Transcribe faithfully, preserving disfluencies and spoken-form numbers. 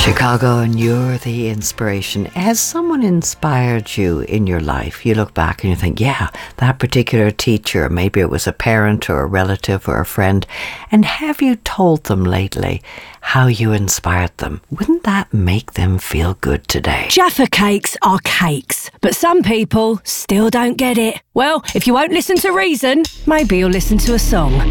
Chicago, and you're the inspiration. Has someone inspired you in your life? You look back and you think, yeah, that particular teacher, maybe it was a parent or a relative or a friend. And have you told them lately how you inspired them? Wouldn't that make them feel good today? Jaffa cakes are cakes, but some people still don't get it. Well, if you won't listen to reason, maybe you'll listen to a song.